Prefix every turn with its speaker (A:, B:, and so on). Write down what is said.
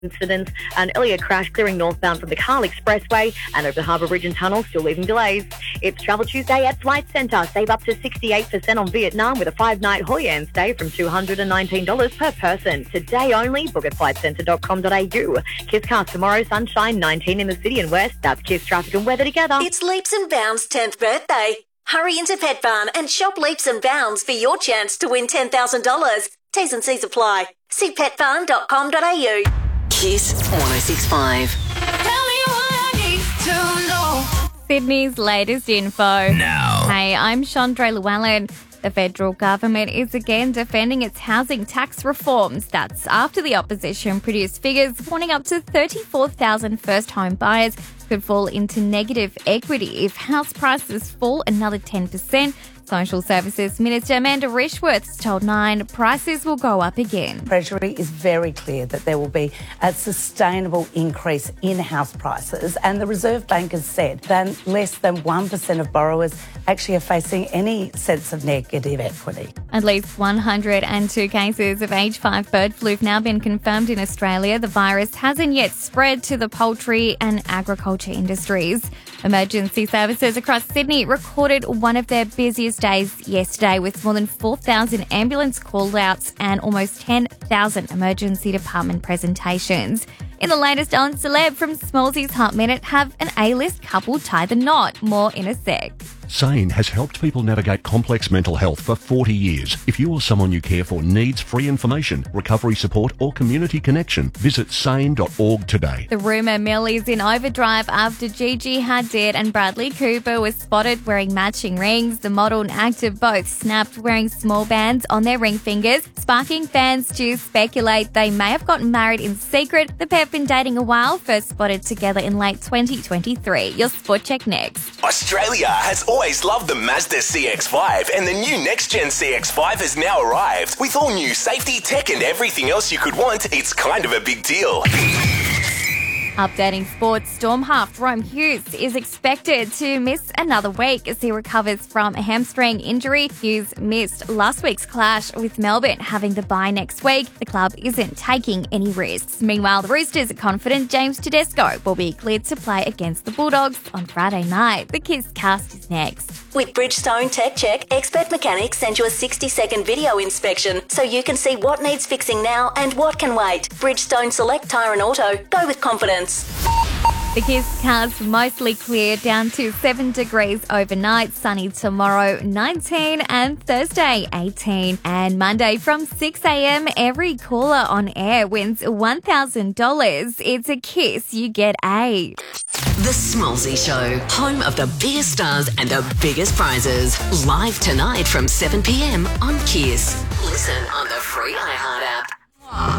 A: incidents. An earlier crash clearing northbound from the Carl Expressway and over the Harbour Bridge and Tunnel, still leaving delays. It's Travel Tuesday at Flight Centre. Save up to 68% on Vietnam with a 5-night Hoi An stay from $219 per person. Today only. Book at flightcentre.com.au. KISS tomorrow, sunshine, 19 in the city and west. That's KISS traffic and weather together.
B: It's Leaps and Bounds' 10th birthday. Hurry into Pet Barn and shop Leaps and Bounds for your chance to win $10,000. T's and C's apply. See petbarn.com.au.
C: KISS 106.5.
D: Tell me what I need to know.
E: Sydney's latest info.
F: Now.
E: Hey, I'm Chandra Llewellyn. The federal government is again defending its housing tax reforms. That's after the opposition produced figures warning up to 34,000 first home buyers could fall into negative equity if house prices fall another 10%. Social Services Minister Amanda Rishworth told Nine prices will go up again.
G: Treasury is very clear that there will be a sustainable increase in house prices, and the Reserve Bank has said that less than 1% of borrowers actually are facing any sense of negative equity.
E: At least 102 cases of H5 bird flu have now been confirmed in Australia. The virus hasn't yet spread to the poultry and agriculture industries. Emergency services across Sydney recorded one of their busiest days yesterday with more than 4,000 ambulance call-outs and almost 10,000 emergency department presentations. In the latest on Celeb from Smallsy's Hot Minute, have an A-list couple tie the knot. More in a sec.
F: SANE has helped people navigate complex mental health for 40 years. If you or someone you care for needs free information, recovery support or community connection, visit sane.org today.
E: The rumour mill is in overdrive after Gigi Hadid and Bradley Cooper were spotted wearing matching rings. The model and actor both snapped wearing small bands on their ring fingers, sparking fans to speculate they may have gotten married in secret. The pair have been dating a while, first spotted together in late 2023. Your Sport Check next.
H: Australia has always loved the Mazda CX-5, and the new next-gen CX-5 has now arrived. With all new safety, tech and everything else you could want, it's kind of a big deal.
E: Updating sports, Storm half Rome Hughes is expected to miss another week as he recovers from a hamstring injury. Hughes missed last week's clash with Melbourne, having the bye next week. The club isn't taking any risks. Meanwhile, the Roosters are confident James Tedesco will be cleared to play against the Bulldogs on Friday night. The KISS cast is next.
B: With Bridgestone Tech Check, expert mechanics send you a 60-second video inspection so you can see what needs fixing now and what can wait. Bridgestone Select Tyre and Auto. Go with confidence.
E: The KISS cast mostly clear, down to 7 degrees overnight. Sunny tomorrow, 19, and Thursday, 18. And Monday from 6 a.m, every caller on air wins $1,000. It's a KISS, you get a.
C: The Smallsy Show, home of the biggest stars and the biggest prizes. Live tonight from 7 p.m. on KISS. Listen on the free iHeart app.